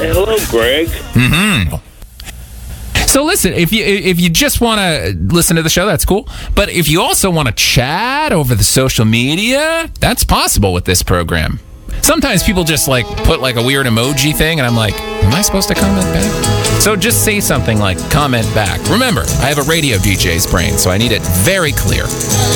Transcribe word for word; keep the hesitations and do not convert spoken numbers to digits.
hello, Greg. Mm-hmm. So listen, if you if you just want to listen to the show, that's cool. But if you also want to chat over the social media, that's possible with this program. Sometimes people just like put like a weird emoji thing, and I'm like, am I supposed to comment back? So just say something like comment back. Remember, I have a radio D J's brain, so I need it very clear.